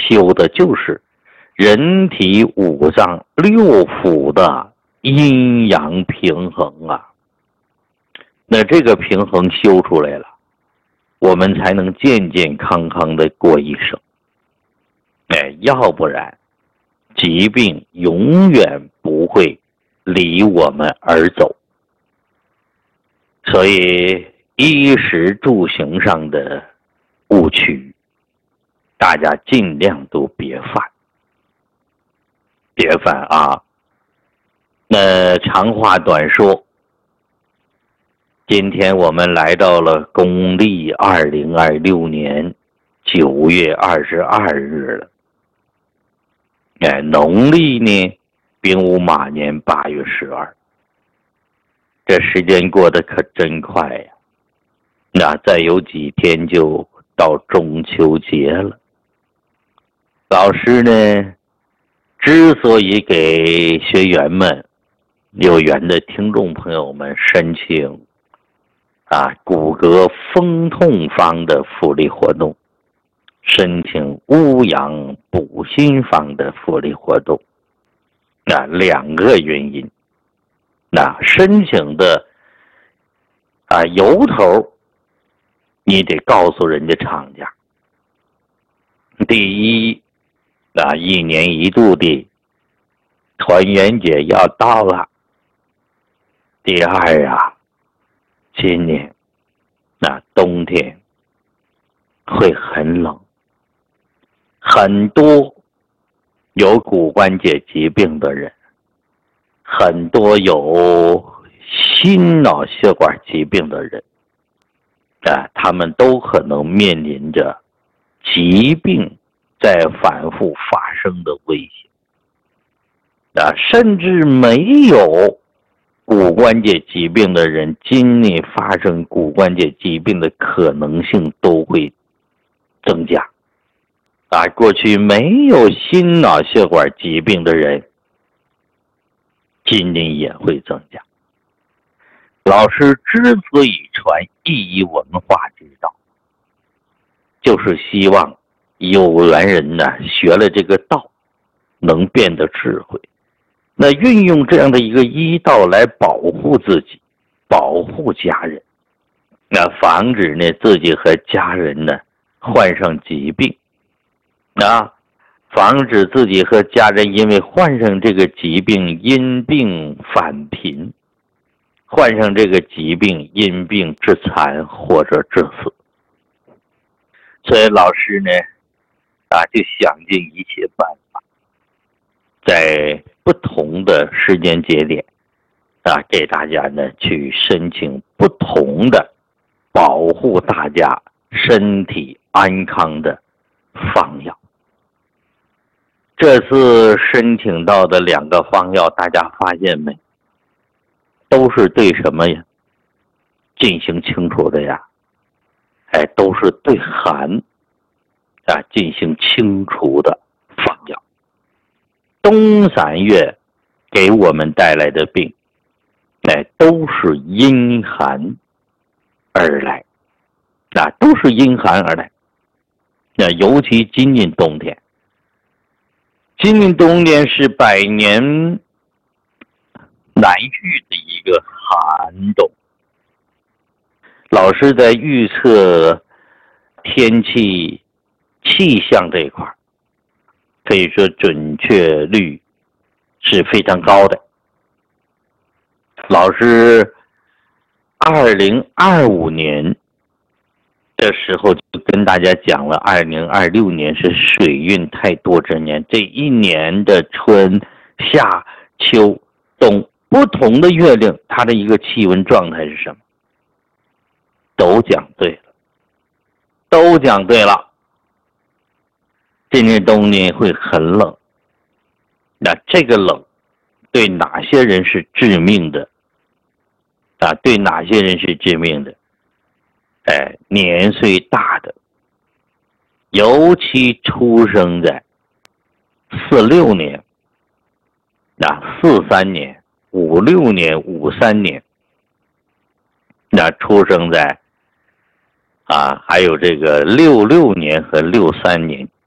修的就是人体五脏六腑的阴阳平衡啊。那这个平衡修出来了，我们才能健健康康的过一生。要不然疾病永远不会离我们而走。所以衣食住行上的误区，大家尽量都别犯啊。那长话短说，今天我们来到了公历2026年9月22日了。农历呢，丙午马年8月12。这时间过得可真快呀！那再有几天就到中秋节了。老师呢，之所以给学员们、有缘的听众朋友们申请骨骼风痛方的福利活动，申请乌阳补心方的福利活动，两个原因。申请的由头，你得告诉人家厂家。第一，一年一度的团圆节要到了。第二今年冬天会很冷，很多有骨关节疾病的人，很多有心脑血管疾病的人，他们都可能面临着疾病在反复发生的危险。甚至没有骨关节疾病的人，今年发生骨关节疾病的可能性都会增加。过去没有心脑血管疾病的人，今年也会增加。老师之所以传意义文化之道，就是希望有缘人学了这个道，能变得智慧。那运用这样的一个医道来保护自己，保护家人，防止自己和家人患上疾病，防止自己和家人因为患上这个疾病因病返贫，患上这个疾病因病致残或者致死。所以老师呢就想尽一切办法，在不同的时间节点给大家去申请不同的保护大家身体安康的方药。这次申请到的2个方药，大家发现没？都是对什么呀进行清除的呀？都是对寒进行清除的方药。冬3月给我们带来的病，都是阴寒而来，都是阴寒而来。尤其今年冬天，是百年难遇的一个寒冬。老师在预测天气气象这一块，可以说准确率是非常高的。老师2025年的时候就跟大家讲了，2026年是水运太多之年，这一年的春夏秋冬不同的月令，它的一个气温状态是什么，都讲对了。今年冬天会很冷，那这个冷对哪些人是致命的？对哪些人是致命的？年岁大的，尤其出生在46年、43年、56年、53年，出生在还有这个66年和63年